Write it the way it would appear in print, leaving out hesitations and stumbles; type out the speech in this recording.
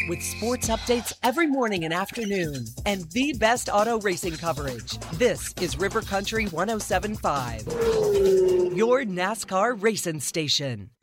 with sports updates every morning and afternoon and the best auto racing coverage. This is River Country 107.5, your NASCAR racing station.